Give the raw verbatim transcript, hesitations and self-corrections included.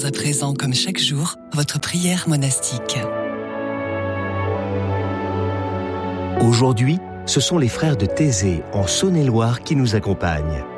Présentons à présent, comme chaque jour, votre prière monastique. Aujourd'hui, ce sont les frères de Thésée, en Saône-et-Loire, qui nous accompagnent.